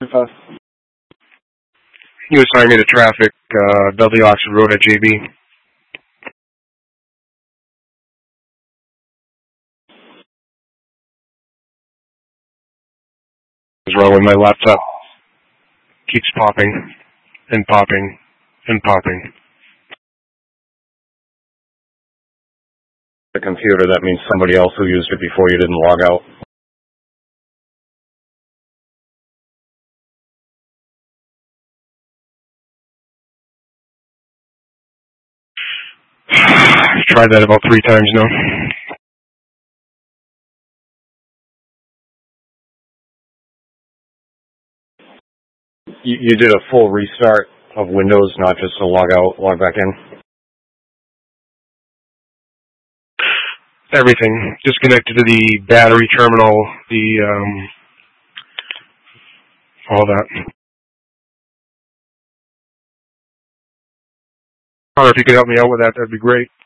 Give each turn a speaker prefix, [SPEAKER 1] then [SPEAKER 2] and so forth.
[SPEAKER 1] Christopher?
[SPEAKER 2] You assigned me to traffic, Dudley Oxford Road at JB. What's wrong with my laptop? Keeps popping and popping and popping.
[SPEAKER 1] The computer, that means somebody else who used it before you didn't log out.
[SPEAKER 2] I've tried that about 3 times now.
[SPEAKER 1] You did a full restart of Windows, not just a log out, log back in?
[SPEAKER 2] Everything. Just connected to the battery terminal, all that. Connor, if you could help me out with that, that'd be great.